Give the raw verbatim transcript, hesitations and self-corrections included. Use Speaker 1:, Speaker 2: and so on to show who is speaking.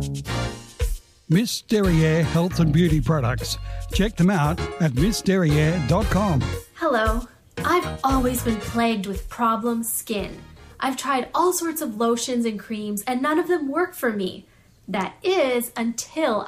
Speaker 1: Miss Derriere Health and Beauty Products. Check them out at miss derriere dot com.
Speaker 2: Hello. I've always been plagued with problem skin. I've tried all sorts of lotions and creams and none of them work for me. That is until